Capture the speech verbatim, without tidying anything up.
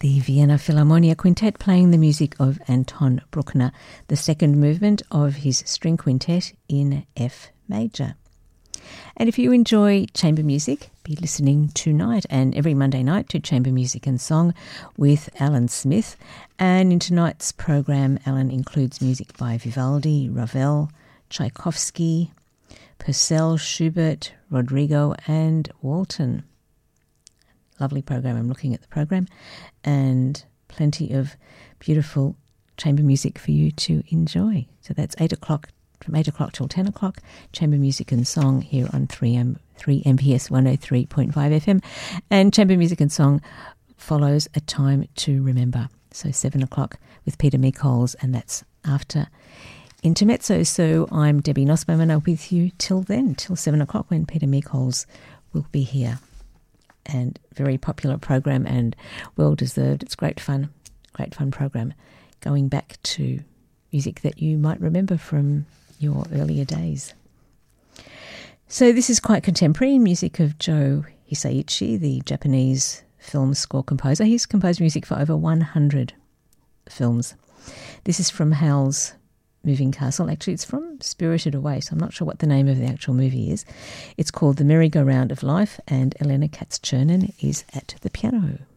the Vienna Philharmonia Quintet playing the music of Anton Bruckner, the second movement of his string quintet in F major. And if you enjoy chamber music, be listening tonight and every Monday night to Chamber Music and Song with Alan Smith. And in tonight's program, Alan includes music by Vivaldi, Ravel, Tchaikovsky, Purcell, Schubert, Rodrigo and Walton. Lovely program. I'm looking at the program and plenty of beautiful chamber music for you to enjoy. So that's eight o'clock, from eight o'clock till ten o'clock, Chamber Music and Song here on three M P S one oh three point five F M. And Chamber Music and Song follows A Time to Remember. So seven o'clock with Peter Meekholes, and that's after Intermezzo. So I'm Debbie Nussbaum and I'm with you till then, till seven o'clock when Peter Meekholes will be here. And very popular program and well deserved. It's great fun, great fun program, going back to music that you might remember from your earlier days. So this is quite contemporary music of Joe Hisaichi, the Japanese film score composer. He's composed music for over one hundred films. This is from Howl's Moving Castle. Actually, it's from Spirited Away, so I'm not sure what the name of the actual movie is. It's called The Merry-Go-Round of Life, and Elena Katz-Chernin is at the piano.